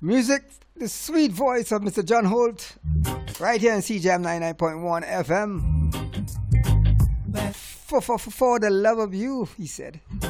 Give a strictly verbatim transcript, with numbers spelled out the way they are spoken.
Music, the sweet voice of Mister John Holt, right here on C J M ninety-nine point one F M. For, for, for, for the love of you, he said.